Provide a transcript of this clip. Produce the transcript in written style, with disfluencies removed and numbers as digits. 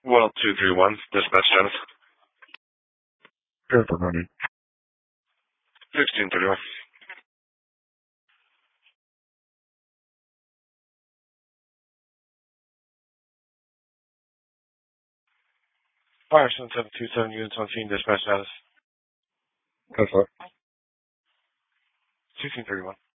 10231, dispatch status. Airport running. 1631. Fire 7727, units on scene, dispatch status. That's right. 1631.